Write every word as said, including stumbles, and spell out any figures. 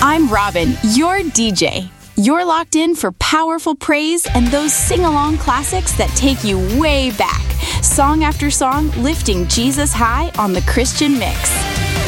I'm Robin, your D J. You're locked in for powerful praise and those sing-along classics that take you way back. Song after song, lifting Jesus high on the Christian Mix.